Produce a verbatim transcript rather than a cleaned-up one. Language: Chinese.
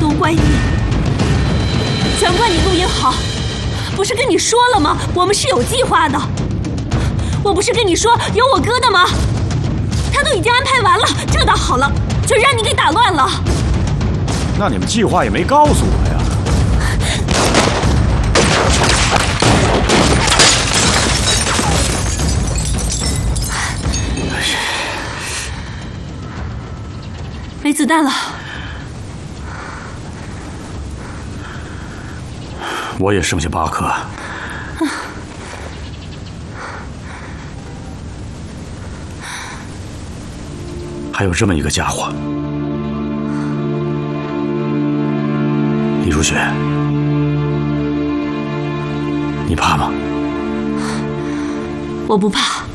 都怪你，全怪你陆英豪！不是跟你说了吗？我们是有计划的。我不是跟你说有我哥的吗？他都已经安排完了，这倒好了，就让你给打乱了。 那你们计划也没告诉我呀？ 没子弹了。 我也剩下八颗。还有这么一个家伙，李如雪，你怕吗？ 我不怕。